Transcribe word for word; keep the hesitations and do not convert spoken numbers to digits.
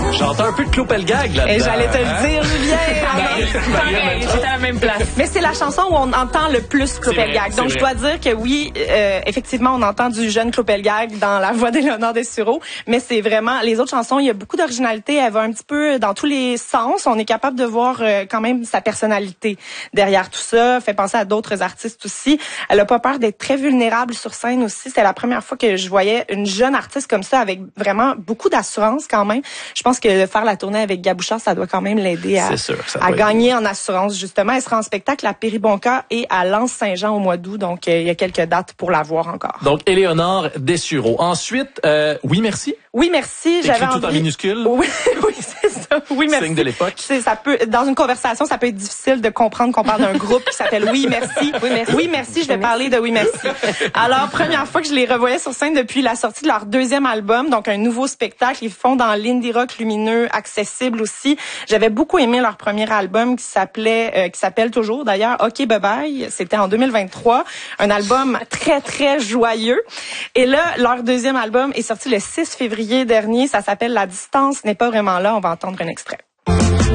Chante un peu de Clopelgag là-dedans. Et j'allais te le dire, Julien. Pareil, j'étais à la même place. Mais c'est la chanson où on entend le plus Clopelgag. Donc, je dois dire que oui, euh, effectivement, on entend du jeune Clopelgag dans la voix d'Éléonore Dessureau, mais c'est vraiment, les autres chansons, il y a beaucoup d'originalité, elle va un petit peu dans tous les sens. On est capable de voir euh, quand même sa personnalité derrière tout ça, fait penser à d'autres artistes aussi. Elle a pas peur d'être très vulnérable sur scène aussi. C'était la première fois que je voyais une jeune artiste comme ça avec vraiment beaucoup d'assurance quand même. Je pense que faire la tournée avec Gabouchard, ça doit quand même l'aider à, sûr, à gagner en assurance, justement. Elle sera en spectacle à Péribonka et à Lens-Saint-Jean au mois d'août, donc euh, il y a quelques dates pour la voir encore. Donc, Éléonore Dessureau. Ensuite, euh, oui, merci. Oui, merci. J'avais envie... tout en minuscule. Oui, oui, c'est ça. Oui, merci. Signe de l'époque. C'est, ça peut, dans une conversation, ça peut être difficile de comprendre qu'on parle d'un groupe qui s'appelle Oui, merci. Oui, merci. Oui, merci. Je vais parler de Oui, merci. Alors, première fois que je les revoyais sur scène depuis la sortie de leur deuxième album, donc un nouveau spectacle. Ils font dans l'indie rock lumineux, accessible aussi. J'avais beaucoup aimé leur premier album qui s'appelait, euh, qui s'appelle toujours d'ailleurs OK Bye Bye. C'était en deux mille vingt-trois. Un album très, très joyeux. Et là, leur deuxième album est sorti le six février dernier. Ça s'appelle La distance n'est pas vraiment là. On va entendre un extrait.